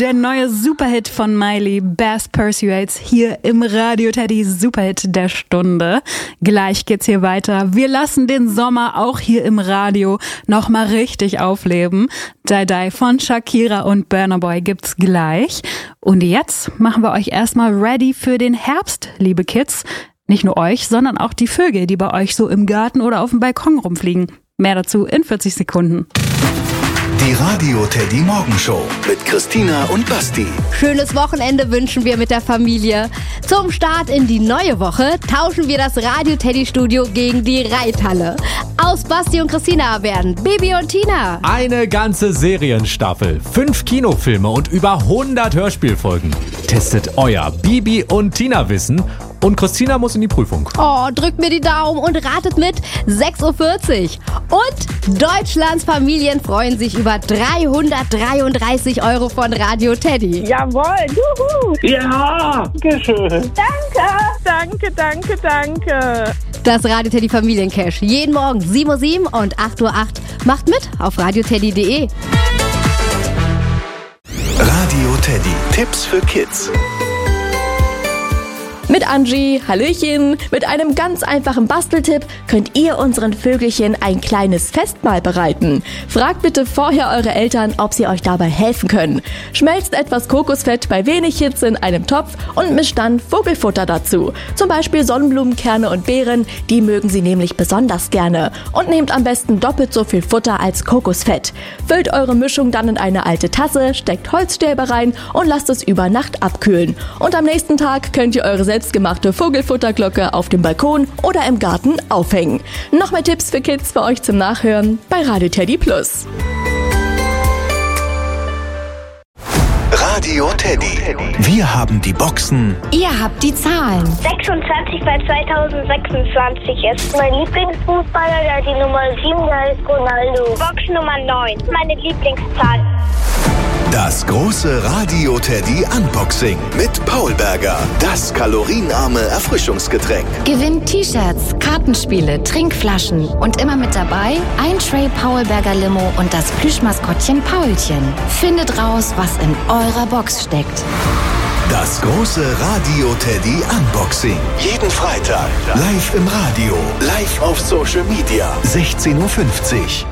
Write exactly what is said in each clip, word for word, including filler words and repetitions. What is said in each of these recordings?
der neue Superhit von Miley, Best Pursuits, hier im Radio Teddy, Superhit der Stunde. Gleich geht's hier weiter. Wir lassen den Sommer auch hier im Radio nochmal richtig aufleben. Die Die von Shakira und Burna Boy gibt's gleich. Und jetzt machen wir euch erstmal ready für den Herbst, liebe Kids. Nicht nur euch, sondern auch die Vögel, die bei euch so im Garten oder auf dem Balkon rumfliegen. Mehr dazu in vierzig Sekunden. Die Radio Teddy Morgenshow mit Christina und Basti. Schönes Wochenende wünschen wir mit der Familie. Zum Start in die neue Woche tauschen wir das Radio Teddy Studio gegen die Reithalle. Aus Basti und Christina werden Bibi und Tina. Eine ganze Serienstaffel, fünf Kinofilme und über hundert Hörspielfolgen. Testet euer Bibi und Tina Wissen. Und Christina muss in die Prüfung. Oh, drückt mir die Daumen und ratet mit. sechs Uhr vierzig. Und Deutschlands Familien freuen sich über dreihundertdreiunddreißig Euro von Radio Teddy. Jawohl, juhu. Ja, dankeschön. Danke, danke, danke, danke. Das Radio Teddy Familiencash. Jeden Morgen sieben Uhr sieben und acht Uhr acht. Macht mit auf radioteddy punkt de. Radio Teddy. Tipps für Kids. Mit Angie, Hallöchen, mit einem ganz einfachen Basteltipp könnt ihr unseren Vögelchen ein kleines Festmahl bereiten. Fragt bitte vorher eure Eltern, ob sie euch dabei helfen können. Schmelzt etwas Kokosfett bei wenig Hitze in einem Topf und mischt dann Vogelfutter dazu. Zum Beispiel Sonnenblumenkerne und Beeren, die mögen sie nämlich besonders gerne. Und nehmt am besten doppelt so viel Futter als Kokosfett. Füllt eure Mischung dann in eine alte Tasse, steckt Holzstäbe rein und lasst es über Nacht abkühlen. Und am nächsten Tag könnt ihr eure selbstgemachte Vogelfutterglocke auf dem Balkon oder im Garten aufhängen. Noch mehr Tipps für Kids für euch zum Nachhören bei Radio Teddy Plus. Radio Teddy. Wir haben die Boxen. Ihr habt die Zahlen. sechsundzwanzig bei zweitausendsechsundzwanzig ist mein Lieblingsfußballer, der die Nummer sieben, der ist Ronaldo. Box Nummer neun, meine Lieblingszahl. Das große Radio Teddy Unboxing mit Paul Berger. Das kalorienarme Erfrischungsgetränk. Gewinnt T-Shirts, Kartenspiele, Trinkflaschen und immer mit dabei ein Tray Paul Berger Limo und das Plüschmaskottchen Paulchen. Findet raus, was in eurer Box steckt. Das große Radio Teddy Unboxing. Jeden Freitag. Live im Radio. Live auf Social Media. sechzehn Uhr fünfzig.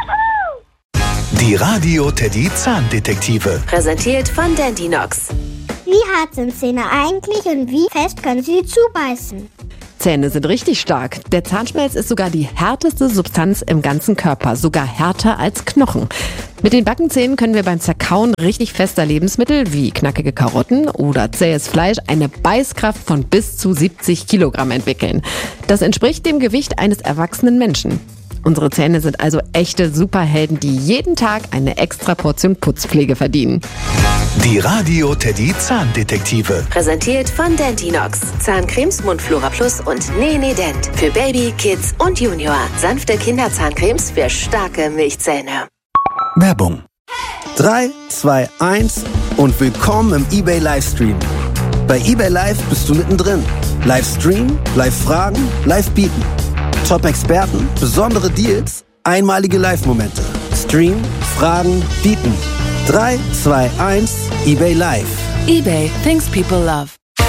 Die Radio Teddy Zahndetektive. Präsentiert von Dentinox. Wie hart sind Zähne eigentlich und wie fest können sie zubeißen? Zähne sind richtig stark. Der Zahnschmelz ist sogar die härteste Substanz im ganzen Körper, sogar härter als Knochen. Mit den Backenzähnen können wir beim Zerkauen richtig fester Lebensmittel wie knackige Karotten oder zähes Fleisch eine Beißkraft von bis zu siebzig Kilogramm entwickeln. Das entspricht dem Gewicht eines erwachsenen Menschen. Unsere Zähne sind also echte Superhelden, die jeden Tag eine extra Portion Putzpflege verdienen. Die Radio Teddy Zahndetektive. Präsentiert von Dentinox. Zahncremes, Mundflora Plus und Nene Dent. Für Baby, Kids und Junior. Sanfte Kinderzahncremes für starke Milchzähne. Werbung. drei, zwei, eins und willkommen im eBay Livestream. Bei eBay Live bist du mittendrin. Livestream, Live-Fragen, Live-Bieten. Top-Experten, besondere Deals, einmalige Live-Momente. Stream, Fragen, Bieten. drei, zwei, eins, eBay Live. eBay, things people love.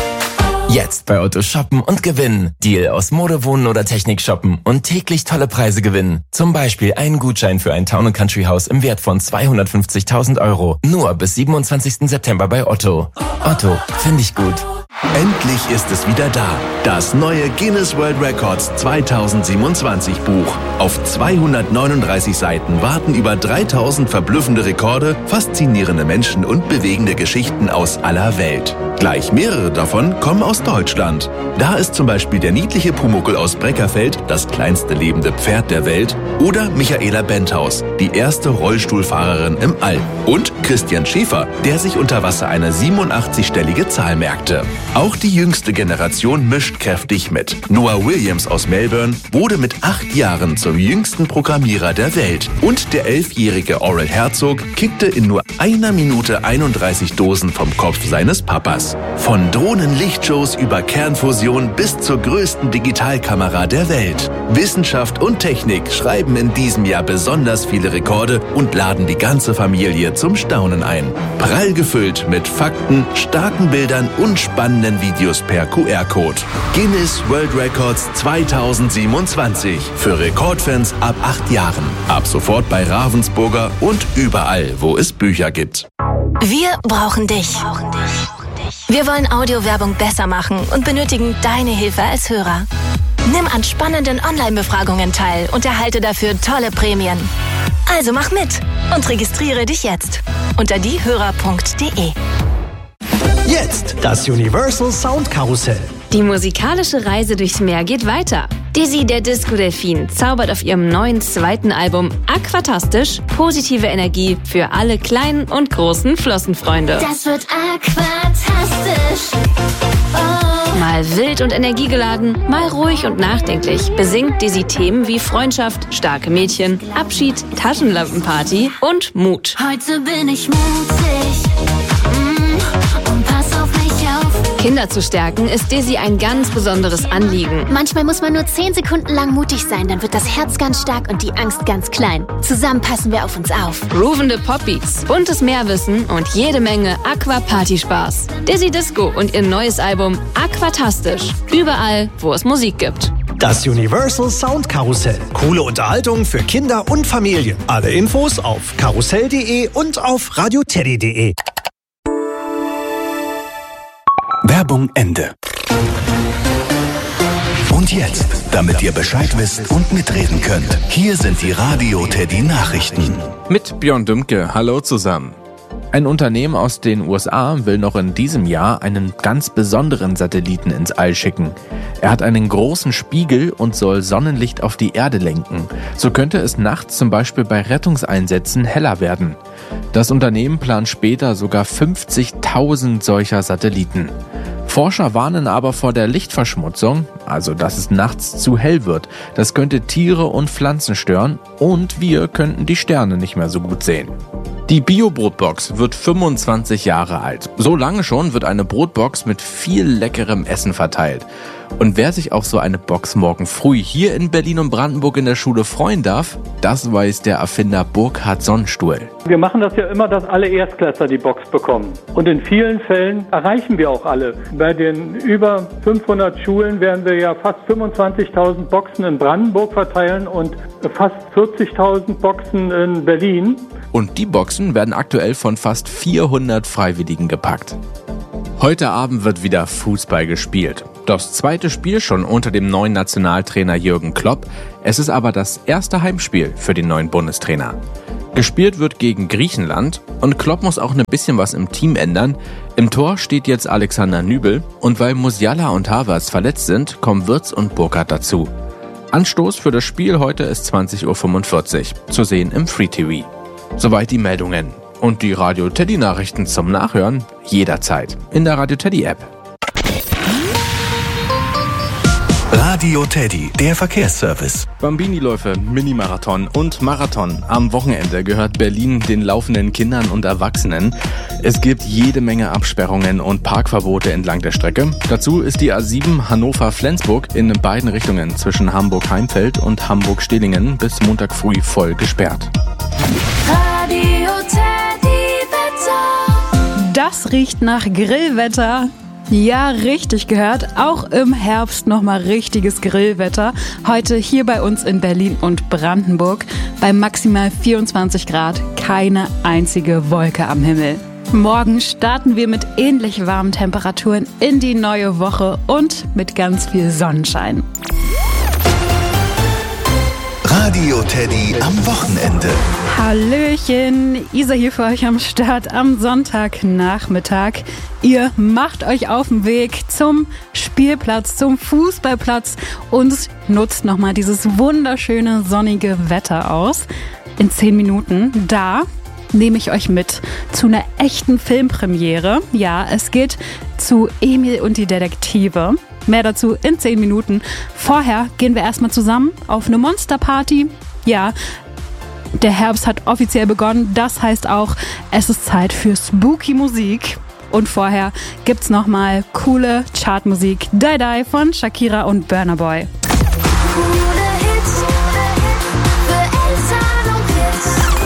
Jetzt bei Otto shoppen und gewinnen. Deal aus Mode, Wohnen oder Technik shoppen und täglich tolle Preise gewinnen. Zum Beispiel einen Gutschein für ein Town and Country Haus im Wert von zweihundertfünfzigtausend Euro. Nur bis siebenundzwanzigsten September bei Otto. Otto, finde ich gut. Endlich ist es wieder da. Das neue Guinness World Records zweitausendsiebenundzwanzig Buch. Auf zweihundertneununddreißig Seiten warten über dreitausend verblüffende Rekorde, faszinierende Menschen und bewegende Geschichten aus aller Welt. Gleich mehrere davon kommen aus Deutschland. Da ist zum Beispiel der niedliche Pumuckl aus Breckerfeld, das kleinste lebende Pferd der Welt, oder Michaela Benthaus, die erste Rollstuhlfahrerin im All. Und Christian Schäfer, der sich unter Wasser eine siebenundachtzigstellige Zahl merkte. Auch die jüngste Generation mischt kräftig mit. Noah Williams aus Melbourne wurde mit acht Jahren zum jüngsten Programmierer der Welt. Und der elfjährige Oral Herzog kickte in nur einer Minute einunddreißig Dosen vom Kopf seines Papas. Von Drohnenlichtshows Videos über Kernfusion bis zur größten Digitalkamera der Welt. Wissenschaft und Technik schreiben in diesem Jahr besonders viele Rekorde und laden die ganze Familie zum Staunen ein. Prall gefüllt mit Fakten, starken Bildern und spannenden Videos per Q R-Code. Guinness World Records zweitausendsiebenundzwanzig. Für Rekordfans ab acht Jahren. Ab sofort bei Ravensburger und überall, wo es Bücher gibt. Wir brauchen dich. Wir wollen Audiowerbung besser machen und benötigen deine Hilfe als Hörer. Nimm an spannenden Online-Befragungen teil und erhalte dafür tolle Prämien. Also mach mit und registriere dich jetzt unter diehörer punkt de. Jetzt das Universal Sound Karussell. Die musikalische Reise durchs Meer geht weiter. Dizzy, der Disco-Delfin, zaubert auf ihrem neuen zweiten Album Aquatastisch positive Energie für alle kleinen und großen Flossenfreunde. Das wird aquatastisch. Oh. Mal wild und energiegeladen, mal ruhig und nachdenklich besingt Dizzy Themen wie Freundschaft, starke Mädchen, Abschied, Taschenlampenparty und Mut. Heute bin ich mutig. Mm, und pass auf mich auf. Kinder zu stärken ist Dizzy ein ganz besonderes Anliegen. Manchmal muss man nur zehn Sekunden lang mutig sein, dann wird das Herz ganz stark und die Angst ganz klein. Zusammen passen wir auf uns auf. Groovende Popbeats, buntes Meerwissen und jede Menge Aqua-Party-Spaß. Dizzy Disco und ihr neues Album Aquatastisch. Überall, wo es Musik gibt. Das Universal Sound Karussell. Coole Unterhaltung für Kinder und Familien. Alle Infos auf karussell punkt de und auf radioteddy punkt de. Werbung Ende. Und jetzt, damit ihr Bescheid wisst und mitreden könnt, hier sind die Radio Teddy Nachrichten. Mit Björn Dümke, hallo zusammen. Ein Unternehmen aus den U S A will noch in diesem Jahr einen ganz besonderen Satelliten ins All schicken. Er hat einen großen Spiegel und soll Sonnenlicht auf die Erde lenken. So könnte es nachts zum Beispiel bei Rettungseinsätzen heller werden. Das Unternehmen plant später sogar fünfzigtausend solcher Satelliten. Forscher warnen aber vor der Lichtverschmutzung, also dass es nachts zu hell wird. Das könnte Tiere und Pflanzen stören und wir könnten die Sterne nicht mehr so gut sehen. Die Bio-Brotbox wird fünfundzwanzig Jahre alt. So lange schon wird eine Brotbox mit viel leckerem Essen verteilt. Und wer sich auf so eine Box morgen früh hier in Berlin und Brandenburg in der Schule freuen darf, das weiß der Erfinder Burkhard Sonnstuhl. Wir machen das ja immer, dass alle Erstklässler die Box bekommen. Und in vielen Fällen erreichen wir auch alle. Bei den über fünfhundert Schulen werden wir ja fast fünfundzwanzigtausend Boxen in Brandenburg verteilen und fast vierzigtausend Boxen in Berlin. Und die Boxen werden aktuell von fast vierhundert Freiwilligen gepackt. Heute Abend wird wieder Fußball gespielt. Das zweite Spiel schon unter dem neuen Nationaltrainer Jürgen Klopp. Es ist aber das erste Heimspiel für den neuen Bundestrainer. Gespielt wird gegen Griechenland und Klopp muss auch ein bisschen was im Team ändern. Im Tor steht jetzt Alexander Nübel und weil Musiala und Havertz verletzt sind, kommen Wirtz und Burkhardt dazu. Anstoß für das Spiel heute ist zwanzig Uhr fünfundvierzig, zu sehen im Free T V. Soweit die Meldungen. Und die Radio Teddy Nachrichten zum Nachhören jederzeit in der Radio Teddy App. Radio Teddy, der Verkehrsservice. Bambini-Läufe, Minimarathon und Marathon. Am Wochenende gehört Berlin den laufenden Kindern und Erwachsenen. Es gibt jede Menge Absperrungen und Parkverbote entlang der Strecke. Dazu ist die A sieben Hannover-Flensburg in beiden Richtungen zwischen Hamburg-Heimfeld und Hamburg-Stehlingen bis Montag früh voll gesperrt. Radio Teddy Wetter. Das riecht nach Grillwetter. Ja, richtig gehört. Auch im Herbst nochmal richtiges Grillwetter. Heute hier bei uns in Berlin und Brandenburg bei maximal vierundzwanzig Grad. Keine einzige Wolke am Himmel. Morgen starten wir mit ähnlich warmen Temperaturen in die neue Woche und mit ganz viel Sonnenschein. Radio Teddy am Wochenende. Hallöchen, Isa hier für euch am Start am Sonntagnachmittag. Ihr macht euch auf den Weg zum Spielplatz, zum Fußballplatz und nutzt nochmal dieses wunderschöne sonnige Wetter aus. In zehn Minuten, da nehme ich euch mit zu einer echten Filmpremiere. Ja, es geht zu Emil und die Detektive. Mehr dazu in zehn Minuten. Vorher gehen wir erstmal zusammen auf eine Monsterparty. Ja, der Herbst hat offiziell begonnen. Das heißt auch, es ist Zeit für spooky Musik. Und vorher gibt's nochmal coole Chartmusik. Die Die von Shakira und Burna Boy.